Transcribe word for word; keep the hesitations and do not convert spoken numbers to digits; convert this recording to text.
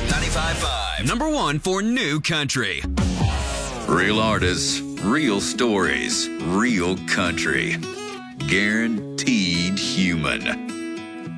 ninety-five point five. Number one for New Country. Real artists, real stories, real country. Guaranteed human.